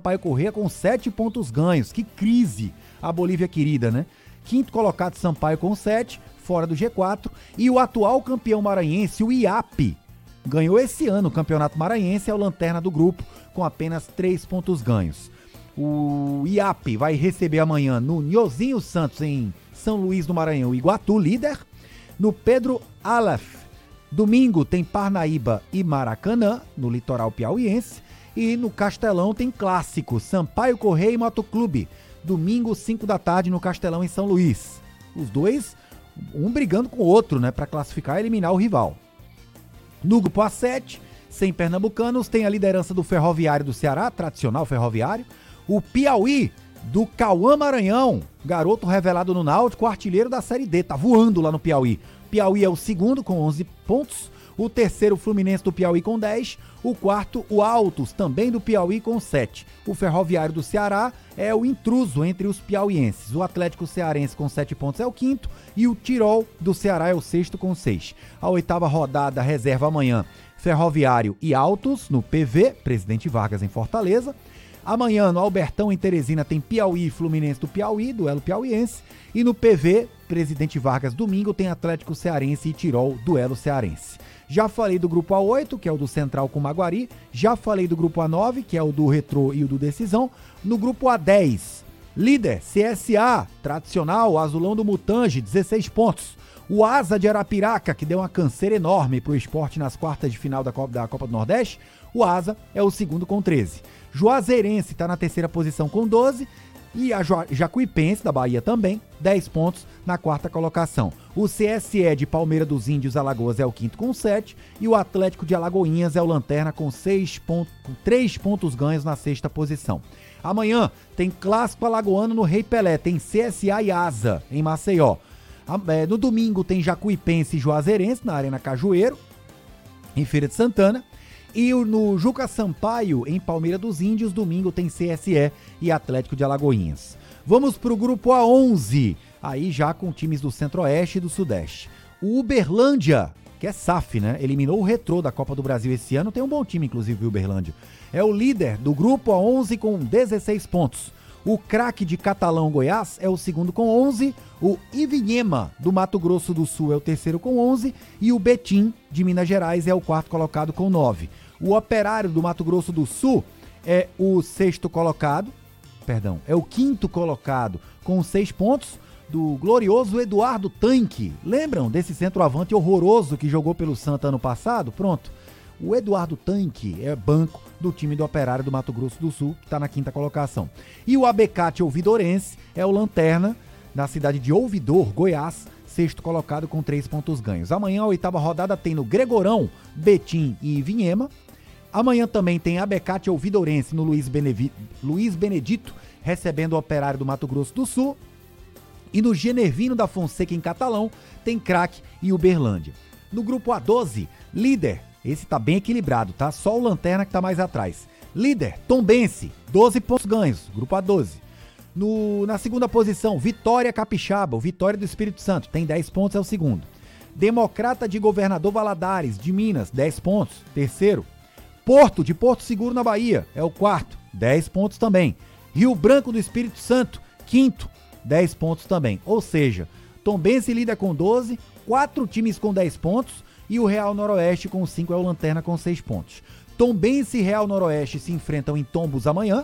Sampaio Corrêa com 7 pontos ganhos. Que crise a Bolívia querida, né? Quinto colocado Sampaio com 7, fora do G4. E o atual campeão maranhense, o IAP, ganhou esse ano o Campeonato Maranhense, é o lanterna do grupo, com apenas 3 pontos ganhos. O IAP vai receber amanhã no Nhozinho Santos, em São Luís do Maranhão, Iguatu, líder. No Pedro Aleph, domingo tem Parnaíba e Maracanã, no litoral piauiense. E no Castelão tem clássico, Sampaio Corrêa e Motoclube, domingo 5 da tarde no Castelão, em São Luís. Os dois, um brigando com o outro, né, para classificar e eliminar o rival. No grupo A7, sem pernambucanos, tem a liderança do Ferroviário do Ceará, tradicional Ferroviário. O Piauí, do Cauã Maranhão, garoto revelado no Náutico, artilheiro da Série D, tá voando lá no Piauí. Piauí é o segundo com 11 pontos, o terceiro o Fluminense do Piauí com 10, o quarto o Altos, também do Piauí, com 7. O Ferroviário do Ceará é o intruso entre os piauienses. O Atlético Cearense com 7 pontos é o quinto e o Tirol do Ceará é o sexto com 6. A oitava rodada reserva amanhã Ferroviário e Altos no PV, Presidente Vargas em Fortaleza. Amanhã, no Albertão, em Teresina, tem Piauí e Fluminense do Piauí, duelo piauiense. E no PV, Presidente Vargas, domingo, tem Atlético Cearense e Tirol, duelo cearense. Já falei do grupo A8, que é o do Central com Maguari. Já falei do grupo A9, que é o do Retrô e o do Decisão. No grupo A10, líder, CSA, tradicional, azulão do Mutange, 16 pontos. O Asa de Arapiraca, que deu uma canseira enorme pro esporte nas quartas de final da Copa do Nordeste, o Asa é o segundo com 13. Juazeirense está na terceira posição com 12 e a Jacuipense, da Bahia também, 10 pontos na quarta colocação. O CSE de Palmeira dos Índios, Alagoas, é o quinto com 7 e o Atlético de Alagoinhas é o lanterna com 3 pontos ganhos na sexta posição. Amanhã tem clássico alagoano no Rei Pelé, tem CSA e Asa em Maceió. No domingo tem Jacuipense e Juazeirense na Arena Cajueiro, em Feira de Santana. E no Juca Sampaio, em Palmeira dos Índios, domingo tem CSE e Atlético de Alagoinhas. Vamos para o grupo A11, aí já com times do Centro-Oeste e do Sudeste. O Uberlândia, que é SAF, né? Eliminou o Retrô da Copa do Brasil esse ano, tem um bom time, inclusive, o Uberlândia. É o líder do grupo A11 com 16 pontos. O Craque de Catalão, Goiás, é o segundo com 11. O Ivinhema, do Mato Grosso do Sul, é o terceiro com 11. E o Betim, de Minas Gerais, é o quarto colocado com 9. O Operário do Mato Grosso do Sul é o é o quinto colocado com 6 pontos, do glorioso Eduardo Tanque. Lembram desse centroavante horroroso que jogou pelo Santa ano passado? Pronto. O Eduardo Tanque é banco do time do Operário do Mato Grosso do Sul, que está na quinta colocação. E o Abecate Ouvidorense é o lanterna na cidade de Ouvidor, Goiás, sexto colocado com 3 pontos ganhos. Amanhã, a oitava rodada, tem no Gregorão, Betim e Ivinhema. Amanhã também tem Abecate Ouvidorense no Luiz Benedito, recebendo o Operário do Mato Grosso do Sul. E no Genervino da Fonseca, em Catalão, tem Craque e Uberlândia. No grupo A12, líder, esse tá bem equilibrado, tá? Só o lanterna que tá mais atrás. Líder, Tombense, 12 pontos ganhos, grupo A12. Na segunda posição, Vitória Capixaba, o Vitória do Espírito Santo, tem 10 pontos, é o segundo. Democrata de Governador Valadares, de Minas, 10 pontos, terceiro. Porto, de Porto Seguro, na Bahia, é o quarto, 10 pontos também. Rio Branco do Espírito Santo, quinto, 10 pontos também. Ou seja, Tombense líder com 12, 4 times com 10 pontos e o Real Noroeste com 5 é o lanterna com 6 pontos. Tombense e Real Noroeste se enfrentam em Tombos amanhã.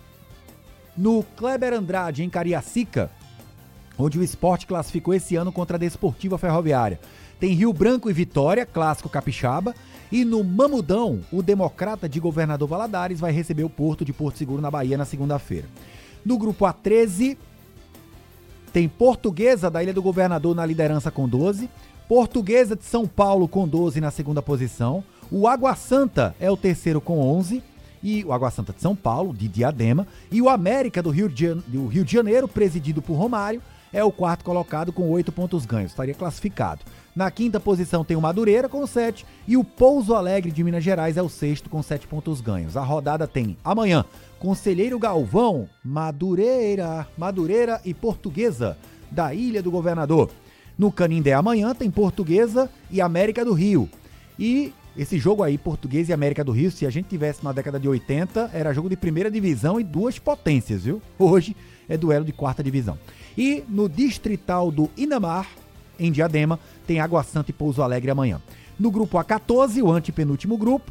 No Kleber Andrade, em Cariacica, onde o Sport classificou esse ano contra a Desportiva Ferroviária, tem Rio Branco e Vitória, clássico capixaba. E no Mamudão, o Democrata de Governador Valadares vai receber o Porto de Porto Seguro, na Bahia, na segunda-feira. No grupo A13, tem Portuguesa da Ilha do Governador na liderança com 12. Portuguesa de São Paulo com 12 na segunda posição. O Água Santa é o terceiro com 11. E o Água Santa de São Paulo, de Diadema. E o América do Rio de Janeiro, presidido por Romário, é o quarto colocado com 8 pontos ganhos. Estaria classificado. Na quinta posição tem o Madureira com 7 e o Pouso Alegre de Minas Gerais é o sexto com 7 pontos ganhos. A rodada tem amanhã Conselheiro Galvão, Madureira e Portuguesa da Ilha do Governador. No Canindé amanhã tem Portuguesa e América do Rio. E Esse jogo aí, Portuguesa e América do Rio, se a gente tivesse na década de 80, era jogo de primeira divisão e duas potências, viu? Hoje é duelo de quarta divisão. E no Distrital do Inamar, em Diadema, tem Água Santa e Pouso Alegre amanhã. No grupo A14, o antepenúltimo grupo,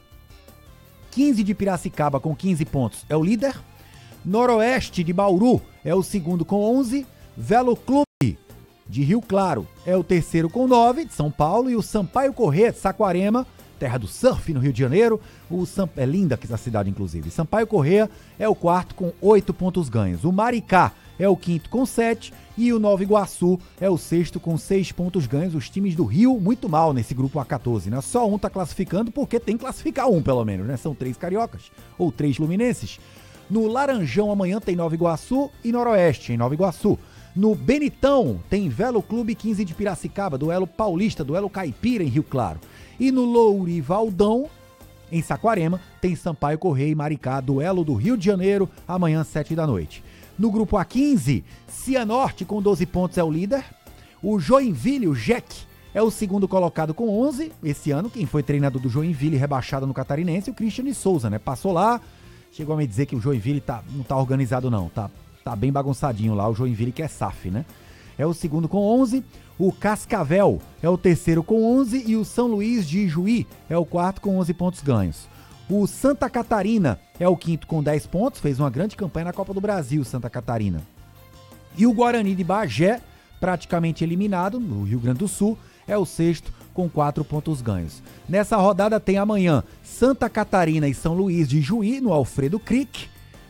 15 de Piracicaba com 15 pontos é o líder. Noroeste de Bauru é o segundo com 11. Velo Clube de Rio Claro é o terceiro com 9, de São Paulo. E o Sampaio Corrêa de Saquarema, terra do surf no Rio de Janeiro. É linda aqui essa cidade, inclusive. Sampaio Corrêa é o quarto com 8 pontos ganhos. O Maricá é o quinto com 7 e o Nova Iguaçu é o sexto com 6 pontos ganhos. Os times do Rio muito mal nesse grupo A14, né? Só um tá classificando porque tem que classificar um pelo menos, né? São 3 cariocas ou 3 fluminenses. No Laranjão amanhã tem Nova Iguaçu e Noroeste em Nova Iguaçu. No Benitão tem Velo Clube 15 de Piracicaba, duelo paulista, duelo caipira em Rio Claro. E no Lourivaldão, em Saquarema, tem Sampaio Corrêa e Maricá, duelo do Rio de Janeiro, amanhã 7 da noite. No grupo A15, Cianorte com 12 pontos é o líder. O Joinville, o Jack, é o segundo colocado com 11. Esse ano, quem foi treinador do Joinville rebaixado no Catarinense, o Christian Souza, né? Passou lá, chegou a me dizer que o Joinville não tá organizado não, tá bem bagunçadinho lá, o Joinville que é SAF, né? É o segundo com 11. O Cascavel é o terceiro com 11 e o São Luís de Ijuí é o quarto com 11 pontos ganhos. O Santa Catarina é o quinto com 10 pontos, fez uma grande campanha na Copa do Brasil, Santa Catarina. E o Guarani de Bagé, praticamente eliminado, no Rio Grande do Sul, é o sexto com 4 pontos ganhos. Nessa rodada tem amanhã Santa Catarina e São Luís de Ijuí, no Alfredo Creek.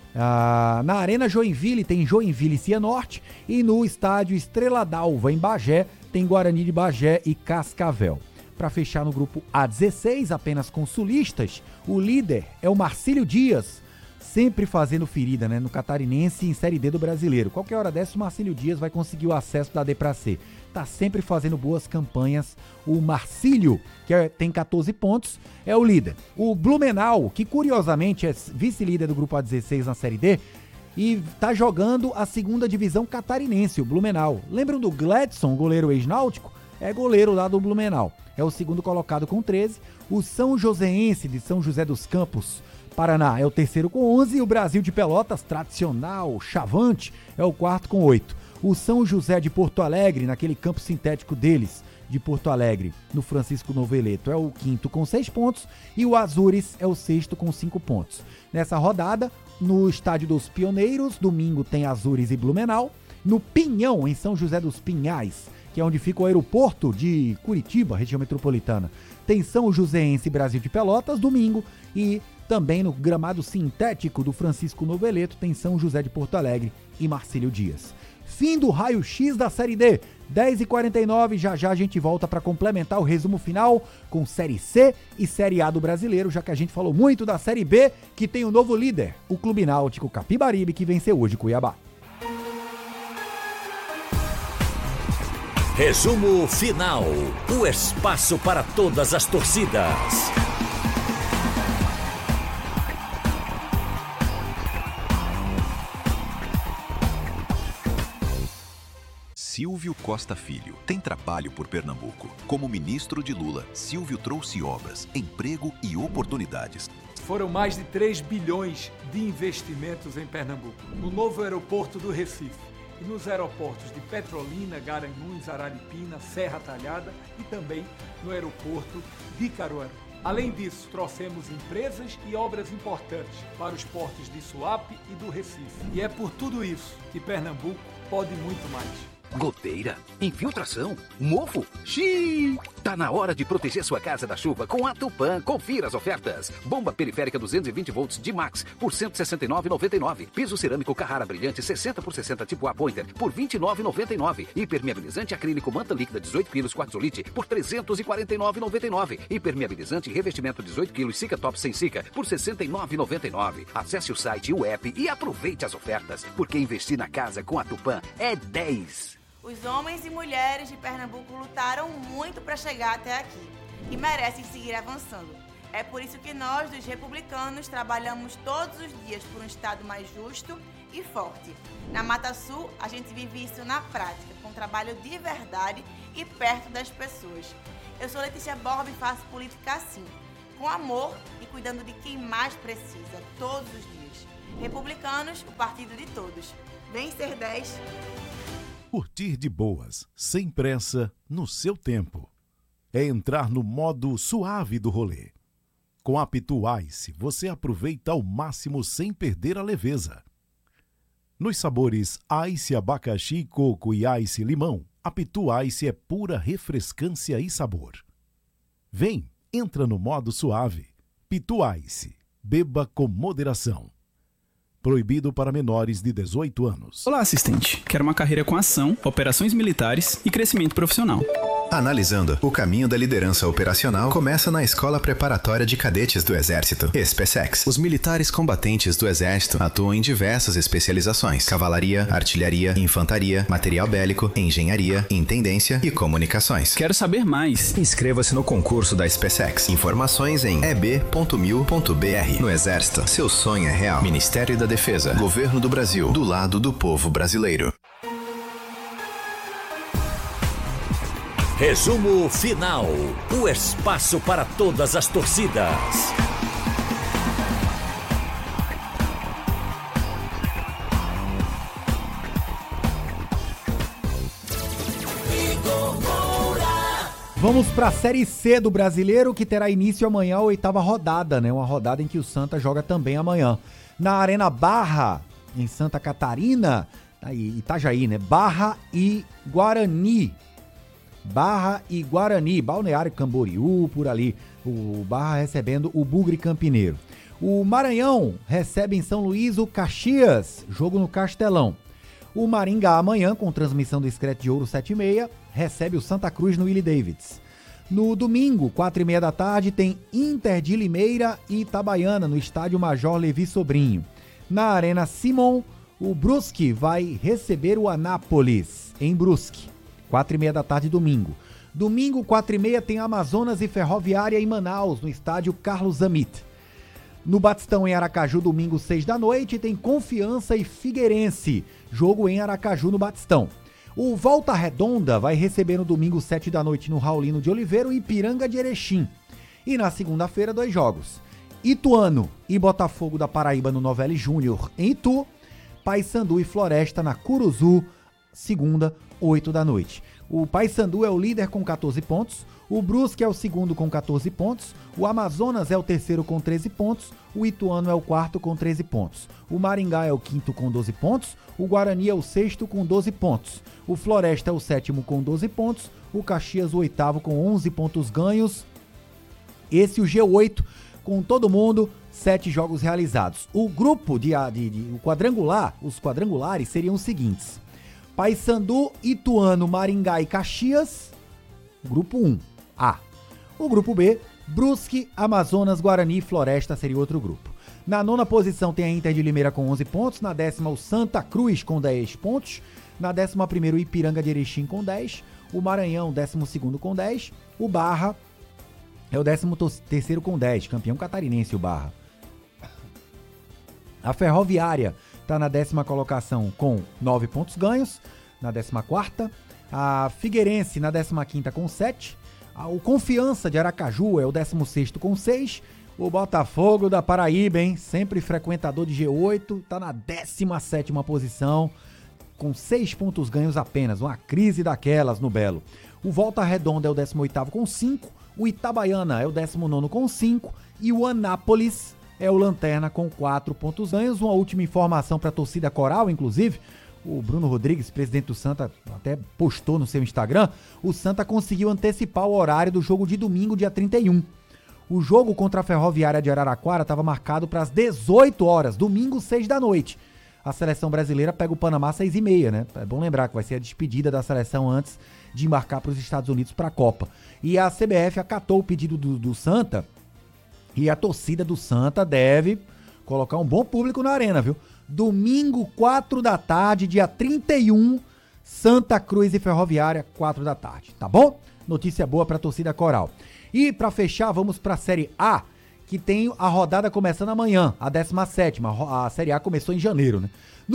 Na Arena Joinville tem Joinville e Cianorte. E no estádio Estrela d'Alva, em Bagé, tem Guarani de Bagé e Cascavel. Para fechar no grupo A16, apenas com sulistas, o líder é o Marcílio Dias, sempre fazendo ferida, né, no Catarinense e em Série D do Brasileiro. Qualquer hora dessa, o Marcílio Dias vai conseguir o acesso da D para C. Tá sempre fazendo boas campanhas. O Marcílio, que tem 14 pontos, é o líder. O Blumenau, que curiosamente é vice-líder do grupo A16 na Série D, e tá jogando a segunda divisão catarinense, o Blumenau. Lembram do Gladson, goleiro ex-náutico? É goleiro lá do Blumenau. É o segundo colocado com 13. O São Joséense de São José dos Campos, Paraná, é o terceiro com 11. E o Brasil de Pelotas, tradicional, chavante, é o quarto com 8. O São José de Porto Alegre, naquele campo sintético deles, de Porto Alegre, no Francisco Noveleto, é o quinto com 6 pontos. E o Azures é o sexto com 5 pontos. Nessa rodada, no Estádio dos Pioneiros, domingo tem Azures e Blumenau. No Pinhão, em São José dos Pinhais, que é onde fica o aeroporto de Curitiba, região metropolitana, tem São Joséense e Brasil de Pelotas, domingo. E também no gramado sintético do Francisco Noveleto tem São José de Porto Alegre e Marcílio Dias. Fim do raio-x da Série D, 10h49, já a gente volta para complementar o resumo final com Série C e Série A do Brasileiro, já que a gente falou muito da Série B, que tem o novo líder, o Clube Náutico Capibaribe, que venceu hoje Cuiabá. Resumo final, o espaço para todas as torcidas. Silvio Costa Filho tem trabalho por Pernambuco. Como ministro de Lula, Silvio trouxe obras, emprego e oportunidades. Foram mais de 3 bilhões de investimentos em Pernambuco. No novo aeroporto do Recife e nos aeroportos de Petrolina, Garanhuns, Araripina, Serra Talhada e também no aeroporto de Caruaru. Além disso, trouxemos empresas e obras importantes para os portos de Suape e do Recife. E é por tudo isso que Pernambuco pode muito mais. Goteira, infiltração, mofo, xiii. Tá na hora de proteger sua casa da chuva com a Tupã. Confira as ofertas. Bomba periférica 220 volts de Max por R$ 169,99. Piso cerâmico Carrara brilhante 60 por 60 tipo A Pointer por R$ 29,99. Impermeabilizante acrílico manta líquida 18 kg quartzolite por R$ 349,99. Impermeabilizante revestimento 18 kg Sica Top sem Sica por R$ 69,99. Acesse o site e o app e aproveite as ofertas, porque investir na casa com a Tupã é 10. Os homens e mulheres de Pernambuco lutaram muito para chegar até aqui e merecem seguir avançando. É por isso que nós, dos republicanos, trabalhamos todos os dias por um Estado mais justo e forte. Na Mata Sul, a gente vive isso na prática, com trabalho de verdade e perto das pessoas. Eu sou Letícia Borba e faço política assim, com amor e cuidando de quem mais precisa, todos os dias. Republicanos, o partido de todos. Vem ser 10. Curtir de boas, sem pressa, no seu tempo. É entrar no modo suave do rolê. Com a Pitu Ice, você aproveita ao máximo sem perder a leveza. Nos sabores Ice abacaxi, coco e Ice limão, a Pitu Ice é pura refrescância e sabor. Vem, entra no modo suave. Pitu Ice, beba com moderação. Proibido para menores de 18 anos. Olá, assistente. Quero uma carreira com ação, operações militares e crescimento profissional. Analisando, o caminho da liderança operacional começa na Escola Preparatória de Cadetes do Exército, SpaceX. Os militares combatentes do Exército atuam em diversas especializações: cavalaria, artilharia, infantaria, material bélico, engenharia, intendência e comunicações. Quero saber mais. Inscreva-se no concurso da SpaceX. Informações em eb.mil.br. No Exército, seu sonho é real. Ministério da Defesa, Governo do Brasil, do lado do povo brasileiro. Resumo final. O espaço para todas as torcidas. Vamos para a Série C do Brasileiro, que terá início amanhã, a 8ª rodada, né? Uma rodada em que o Santa joga também amanhã. Na Arena Barra, em Santa Catarina, Itajaí, né? Barra e Guarani, Balneário Camboriú, por ali. O Barra recebendo o Bugre Campineiro. O Maranhão recebe em São Luís o Caxias, jogo no Castelão. O Maringá amanhã, com transmissão do Screte de Ouro 7h30, recebe o Santa Cruz no Willie Davids. No domingo, 4h30 da tarde, tem Inter de Limeira e Itabaiana no estádio Major Levi Sobrinho. Na Arena Simon, o Brusque vai receber o Anápolis, em Brusque. 4h30 da tarde, domingo. Domingo, 4h30, tem Amazonas e Ferroviária em Manaus, no estádio Carlos Zamit. No Batistão, em Aracaju, domingo, 6 da noite, tem Confiança e Figueirense, jogo em Aracaju, no Batistão. O Volta Redonda vai receber no domingo, 7 da noite, no Raulino de Oliveira, o Ipiranga de Erechim. E na segunda-feira, 2 jogos. Ituano e Botafogo da Paraíba no Novelli Júnior, em Itu. Paysandu e Floresta na Curuzu, segunda, 8 da noite. O Paysandu é o líder com 14 pontos, o Brusque é o segundo com 14 pontos, o Amazonas é o terceiro com 13 pontos, o Ituano é o quarto com 13 pontos, o Maringá é o quinto com 12 pontos, o Guarani é o sexto com 12 pontos, o Floresta é o sétimo com 12 pontos, o Caxias o oitavo com 11 pontos ganhos, esse o G8 com todo mundo, 7 jogos realizados. O grupo o quadrangular, os quadrangulares seriam os seguintes: Paysandu, Ituano, Maringá e Caxias, grupo 1, A. O grupo B, Brusque, Amazonas, Guarani e Floresta seria outro grupo. Na 9ª posição tem a Inter de Limeira com 11 pontos, na 10ª o Santa Cruz com 10 pontos, na 11ª o Ipiranga de Erechim com 10, o Maranhão 12º com 10, o Barra é o 13º com 10, campeão catarinense o Barra. A Ferroviária está na 10ª colocação com 9 pontos ganhos, na 14ª. A Figueirense na 15ª com 7. O Confiança de Aracaju é o 16º com 6. O Botafogo da Paraíba, hein? Sempre frequentador de G8, está na 17ª posição, com 6 pontos ganhos apenas. Uma crise daquelas no Belo. O Volta Redonda é o 18º com 5. O Itabaiana é o 19º com 5. E o Anápolis é o lanterna com 4 pontos ganhos. Uma última informação para a torcida coral, inclusive, o Bruno Rodrigues, presidente do Santa, até postou no seu Instagram, o Santa conseguiu antecipar o horário do jogo de domingo, dia 31. O jogo contra a Ferroviária de Araraquara estava marcado para as 18 horas, domingo, 6 da noite. A seleção brasileira pega o Panamá às 6h30, né? É bom lembrar que vai ser a despedida da seleção antes de embarcar para os Estados Unidos para a Copa. E a CBF acatou o pedido do Santa, e a torcida do Santa deve colocar um bom público na arena, viu? Domingo, 4 da tarde, dia 31, Santa Cruz e Ferroviária, 4 da tarde, tá bom? Notícia boa pra torcida coral. E pra fechar, vamos pra Série A, que tem a rodada começando amanhã, a 17ª. A Série A começou em janeiro, né?